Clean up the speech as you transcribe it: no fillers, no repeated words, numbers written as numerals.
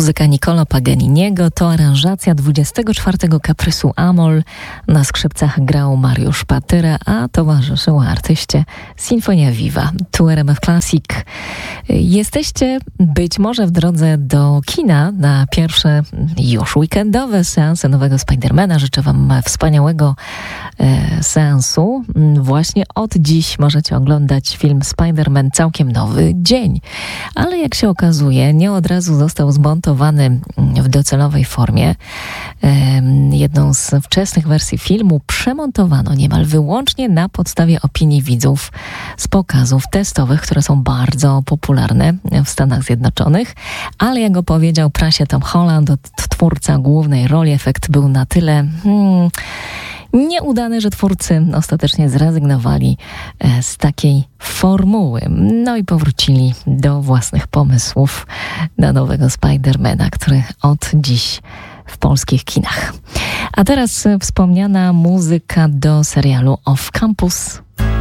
Muzyka Niccolo Paganiniego to aranżacja 24. kaprysu Amol. Na skrzypcach grał Mariusz Patyra, a towarzyszył artyście Sinfonia Viva. Tu RMF Classic. Jesteście być może w drodze do kina na pierwsze już weekendowe seanse nowego Spidermana. Życzę Wam wspaniałego seansu. Właśnie od dziś możecie oglądać film Spider-Man Całkiem Nowy Dzień. Ale jak się okazuje, nie od razu został zmontowany w docelowej formie. Jedną z wczesnych wersji filmu przemontowano niemal wyłącznie na podstawie opinii widzów z pokazów testowych, które są bardzo popularne w Stanach Zjednoczonych. Ale jak opowiedział prasie Tom Holland, twórca głównej roli, efekt był na tyle nieudany, że twórcy ostatecznie zrezygnowali z takiej formuły. No i powrócili do własnych pomysłów na nowego Spidermana, który od dziś w polskich kinach. A teraz wspomniana muzyka do serialu Off Campus.